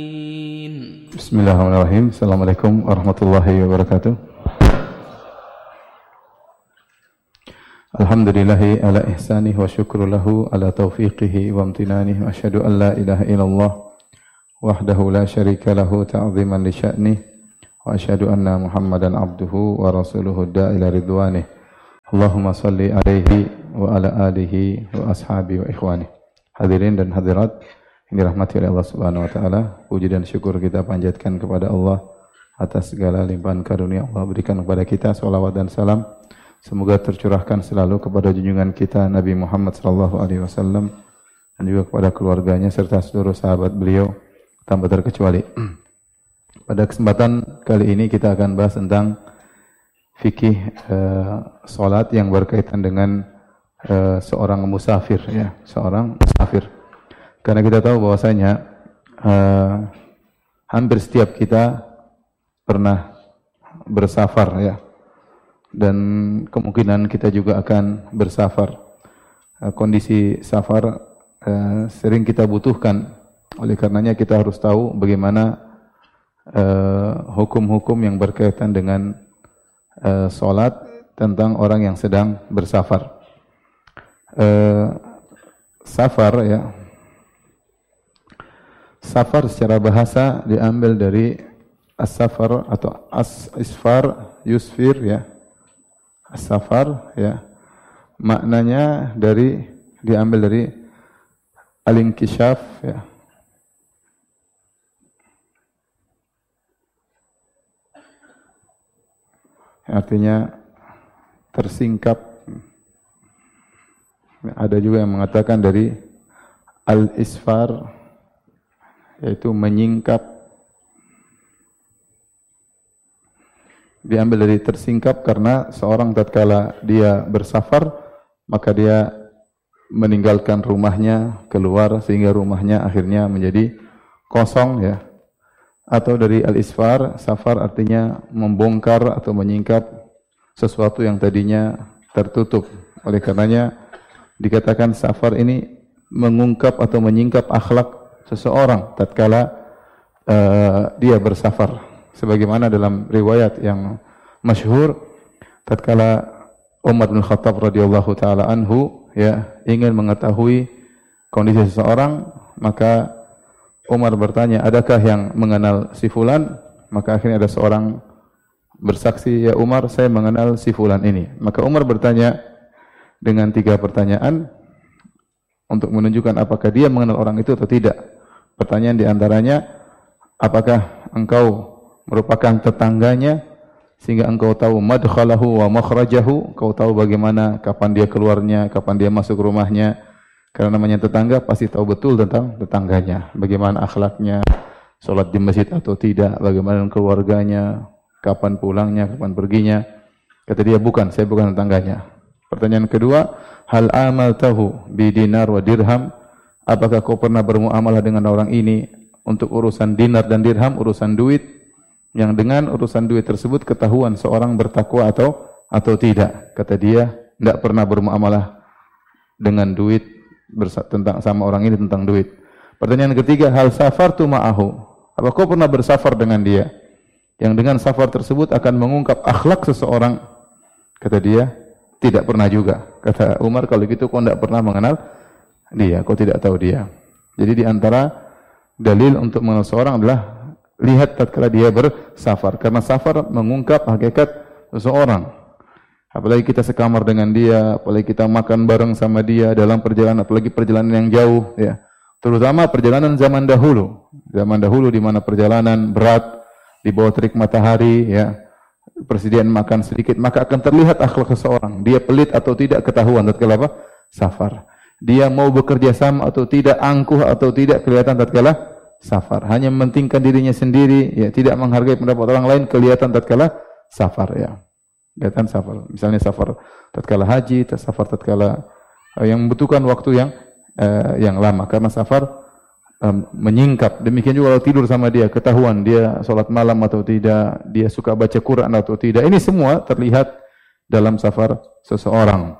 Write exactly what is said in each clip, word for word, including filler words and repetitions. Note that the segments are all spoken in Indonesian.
Bismillahirrahmanirrahim. Assalamualaikum warahmatullahi wabarakatuh. Alhamdulillahi ala ihsanih wa syukru lahu ala taufiqihi wa amtinanih wa asyhadu an la ilaha illallah wahdahu la syarika lahu ta'ziman li sya'nih wa asyhadu anna Muhammadan abduhu wa rasuluhu da'ila ridwanih. Allahumma salli alaihi wa ala alihi wa ashabi wa ikhwanih. Hadirin dan hadirat yang dirahmati oleh Allah Subhanahu wa taala, puji dan syukur kita panjatkan kepada Allah atas segala limpahan karunia Allah berikan kepada kita. Shalawat dan salam semoga tercurahkan selalu kepada junjungan kita Nabi Muhammad sallallahu alaihi wasallam dan juga kepada keluarganya serta seluruh sahabat beliau tanpa terkecuali. Pada kesempatan kali ini kita akan bahas tentang fikih uh, salat yang berkaitan dengan uh, seorang musafir, ya, seorang musafir. Karena kita tahu bahwasanya uh, hampir setiap kita pernah bersafar, ya, dan kemungkinan kita juga akan bersafar. Uh, kondisi safar uh, sering kita butuhkan. Oleh karenanya kita harus tahu bagaimana uh, hukum-hukum yang berkaitan dengan uh, salat tentang orang yang sedang bersafar. Uh, safar, ya. Safar secara bahasa diambil dari as-safar atau as-isfar, yusfir, ya. As-safar, ya. Maknanya dari diambil dari al-inkishaf, ya. Artinya tersingkap. Ada juga yang mengatakan dari al-isfar, yaitu menyingkap. Diambil dari tersingkap karena seorang tatkala dia bersafar maka dia meninggalkan rumahnya, keluar sehingga rumahnya akhirnya menjadi kosong, ya. Atau dari al-isfar, safar artinya membongkar atau menyingkap sesuatu yang tadinya tertutup. Oleh karenanya dikatakan safar ini mengungkap atau menyingkap akhlak seseorang tatkala uh, dia bersafar, sebagaimana dalam riwayat yang masyhur tatkala Umar bin Khattab radhiyallahu taala anhu, ya, ingin mengetahui kondisi seseorang, maka Umar bertanya, adakah yang mengenal si fulan? Maka akhirnya ada seorang bersaksi, ya Umar, saya mengenal si fulan ini. Maka Umar bertanya dengan tiga pertanyaan untuk menunjukkan apakah dia mengenal orang itu atau tidak. Pertanyaan diantaranya, apakah engkau merupakan tetangganya sehingga engkau tahu madkhalahu wa makhrajahu, engkau tahu bagaimana kapan dia keluarnya, kapan dia masuk rumahnya. Karena namanya tetangga pasti tahu betul tentang tetangganya, bagaimana akhlaknya, sholat di masjid atau tidak, bagaimana keluarganya, kapan pulangnya, kapan perginya. Kata dia, bukan, saya bukan tetangganya. Pertanyaan kedua, hal amaltahu bi dinar wa dirham, apakah kau pernah bermuamalah dengan orang ini untuk urusan dinar dan dirham, urusan duit, yang dengan urusan duit tersebut ketahuan seorang bertakwa atau atau tidak? Kata dia, tidak pernah bermuamalah dengan duit, tentang sama orang ini tentang duit. Pertanyaan ketiga, hal safartu ma'ahu, apakah kau pernah bersafar dengan dia, yang dengan safar tersebut akan mengungkap akhlak seseorang? Kata dia, tidak pernah juga. Kata Umar, kalau gitu kau tidak pernah mengenal dia, kau tidak tahu dia. Jadi di antara dalil untuk mengenal seorang adalah lihat tatkala dia bersafar, karena safar mengungkap hakikat seseorang. Apalagi kita sekamar dengan dia, apalagi kita makan bareng sama dia dalam perjalanan, apalagi perjalanan yang jauh, ya. Terutama perjalanan zaman dahulu. Zaman dahulu di mana perjalanan berat di bawah terik matahari, ya. Persediaan makan sedikit, maka akan terlihat akhlak seseorang. Dia pelit atau tidak ketahuan tatkala apa? Safar. Dia mau bekerja sama atau tidak, angkuh atau tidak, kelihatan tatkala safar. Hanya mementingkan dirinya sendiri, ya, tidak menghargai pendapat orang lain, kelihatan tatkala safar, ya. Kelihatan safar. Misalnya safar tatkala haji, safar tatkala uh, yang membutuhkan waktu yang uh, yang lama, karena safar um, menyingkap. Demikian juga kalau tidur sama dia, ketahuan dia salat malam atau tidak, dia suka baca Quran atau tidak. Ini semua terlihat dalam safar seseorang.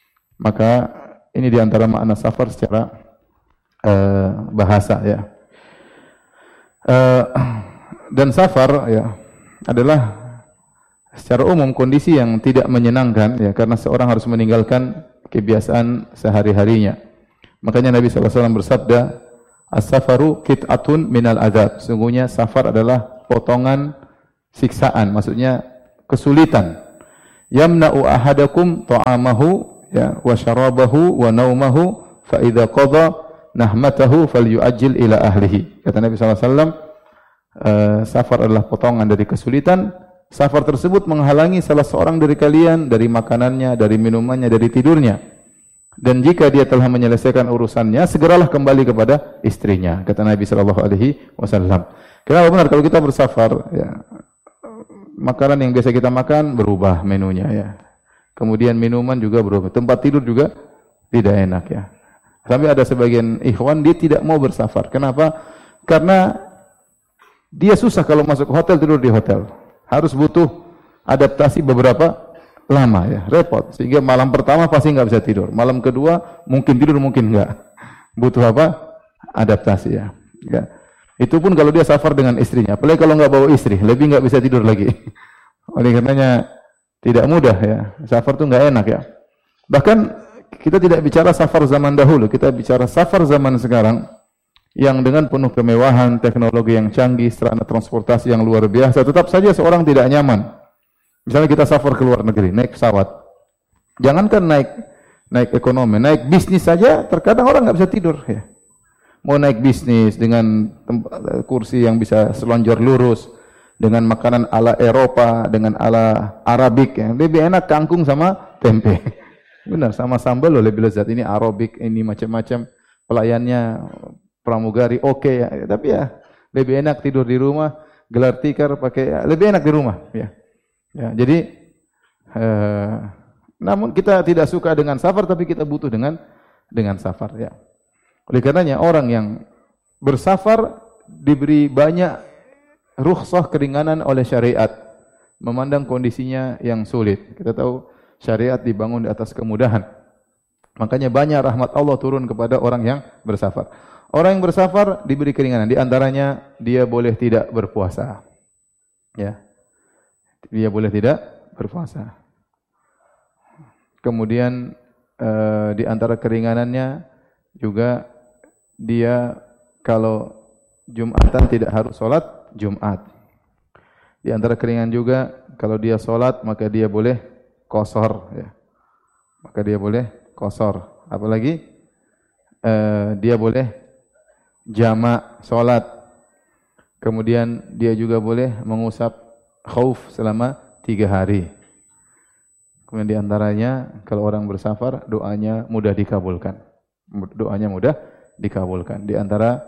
Maka ini diantara makna safar secara uh, bahasa, ya. Uh, dan safar ya adalah secara umum kondisi yang tidak menyenangkan ya, karena seorang harus meninggalkan kebiasaan sehari-harinya. Makanya Nabi sallallahu alaihi wasallam bersabda, "As-safaru qit'atun minal adzab." Sungguhnya safar adalah potongan siksaan, maksudnya kesulitan. Yamna'u ahadakum ta'amahu ya wa syarabahu wa naumahu fa idza qada nahmatahu falyu'ajjil ila ahlihi. Kata Nabi sallallahu alaihi wasallam, uh, safar adalah potongan dari kesulitan. Safar tersebut menghalangi salah seorang dari kalian dari makanannya, dari minumannya, dari tidurnya. Dan jika dia telah menyelesaikan urusannya, segeralah kembali kepada istrinya. Kata Nabi sallallahu alaihi wasallam. Kenapa benar kalau kita bersafar ya, makanan yang biasa kita makan berubah menunya ya. Kemudian minuman juga berubah. Tempat tidur juga tidak enak ya. Sampai ada sebagian ikhwan dia tidak mau bersafar. Kenapa? Karena dia susah kalau masuk hotel tidur di hotel. Harus butuh adaptasi beberapa lama ya, repot. Sehingga malam pertama pasti nggak bisa tidur. Malam kedua mungkin tidur mungkin nggak. Butuh apa? Adaptasi ya. Ya. Itu pun kalau dia safar dengan istrinya. Apalagi kalau nggak bawa istri, lebih nggak bisa tidur lagi. Oleh karenanya tidak mudah ya. Safar tuh nggak enak ya. Bahkan kita tidak bicara safar zaman dahulu, kita bicara safar zaman sekarang yang dengan penuh kemewahan, teknologi yang canggih, sarana transportasi yang luar biasa, tetap saja seorang tidak nyaman. Misalnya kita safar ke luar negeri, naik pesawat. Jangankan naik naik ekonomi, naik bisnis saja terkadang orang nggak bisa tidur ya. Mau naik bisnis dengan tempat, kursi yang bisa selonjor lurus, dengan makanan ala Eropa, dengan ala Arabik ya. Lebih enak kangkung sama tempe. Benar, sama sambal loh lebih lezat. Ini Arabik, ini macam-macam, pelayannya pramugari, oke okay, ya. Tapi ya lebih enak tidur di rumah, gelar tikar pakai, ya, lebih enak di rumah ya. Ya, jadi eh, namun kita tidak suka dengan safar, tapi kita butuh dengan dengan safar ya. Oleh karenanya orang yang bersafar diberi banyak rukhsah keringanan oleh syariat, memandang kondisinya yang sulit. Kita tahu syariat dibangun di atas kemudahan. Makanya banyak rahmat Allah turun kepada orang yang bersafar. Orang yang bersafar diberi keringanan. Di antaranya dia boleh tidak berpuasa. Ya. Dia boleh tidak berpuasa. Kemudian eh, di antara keringanannya juga dia kalau Jumatan tidak harus sholat Jumat. Di antara keringanan juga kalau dia sholat maka dia boleh kosor ya. Maka dia boleh kosor. Apalagi eh, dia boleh jamak salat. Kemudian dia juga boleh mengusap khauf selama tiga hari. Kemudian di antaranya kalau orang bersafar doanya mudah dikabulkan. Doanya mudah dikabulkan. Di antara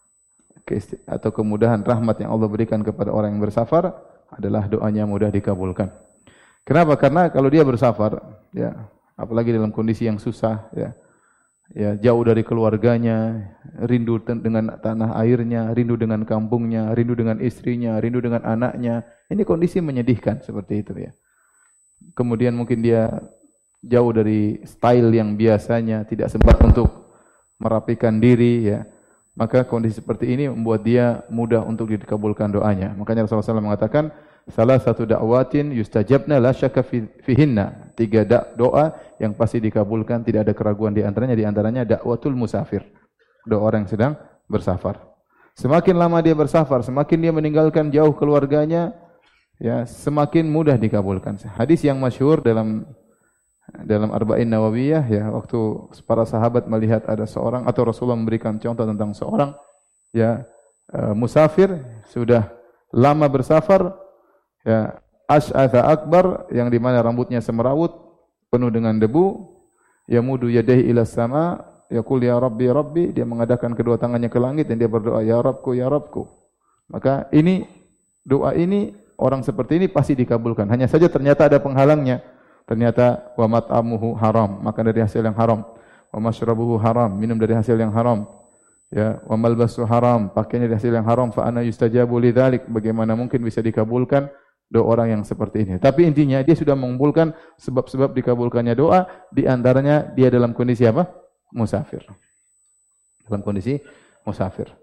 atau kemudahan rahmat yang Allah berikan kepada orang yang bersafar adalah doanya mudah dikabulkan. Kenapa? Karena kalau dia bersafar, ya, apalagi dalam kondisi yang susah, ya, ya jauh dari keluarganya, rindu dengan tanah airnya, rindu dengan kampungnya, rindu dengan istrinya, rindu dengan anaknya. Ini kondisi menyedihkan seperti itu, ya. Kemudian mungkin dia jauh dari style yang biasanya, tidak sempat untuk merapikan diri, ya. Maka kondisi seperti ini membuat dia mudah untuk dikabulkan doanya. Makanya Rasulullah shallallahu alaihi wasallam mengatakan, salah satu dakwatin yustajabna la syakka fihinna. Tiga doa yang pasti dikabulkan, tidak ada keraguan di antaranya. Di antaranya dakwatul musafir. Doa orang yang sedang bersafar. Semakin lama dia bersafar, semakin dia meninggalkan jauh keluarganya, ya, semakin mudah dikabulkan. Hadis yang masyhur dalam dalam Arba'in Nawawiyah, ya, waktu para sahabat melihat ada seorang atau Rasulullah memberikan contoh tentang seorang, ya, uh, musafir sudah lama bersafar, ya, ash'atha akbar, yang di mana rambutnya semerawut penuh dengan debu, yamudu yadayhi ila sama, yaqul ya rabbi ya rabbi, dia mengadakan kedua tangannya ke langit dan dia berdoa ya Rabbku ya Rabbku. Maka ini doa ini orang seperti ini pasti dikabulkan. Hanya saja ternyata ada penghalangnya. Ternyata wa mat'amuhu haram, makan dari hasil yang haram. Wa mashrabuhu haram, minum dari hasil yang haram. Ya, wa malbasu haram, pakainya dari hasil yang haram. Fa ana yustajabu lidzalik, bagaimana mungkin bisa dikabulkan doa orang yang seperti ini. Tapi intinya dia sudah mengumpulkan sebab-sebab dikabulkannya doa, di antaranya dia dalam kondisi apa? Musafir. Dalam kondisi musafir.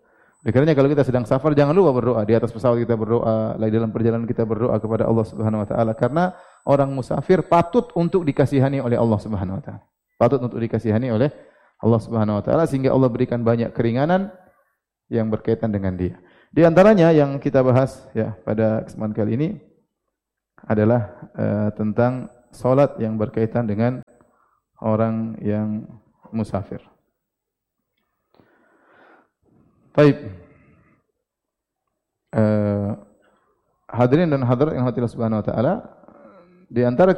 Karena kalau kita sedang safar jangan lupa berdoa, di atas pesawat kita berdoa, lagi dalam perjalanan kita berdoa kepada Allah Subhanahu wa taala karena orang musafir patut untuk dikasihani oleh Allah Subhanahu wa taala. Patut untuk dikasihani oleh Allah Subhanahu wa taala sehingga Allah berikan banyak keringanan yang berkaitan dengan dia. Di antaranya yang kita bahas ya pada kesempatan kali ini adalah uh, tentang salat yang berkaitan dengan orang yang musafir. Baik. Uh, hadirin dan hadirat yang Allah Subhanahu wa taala, di antara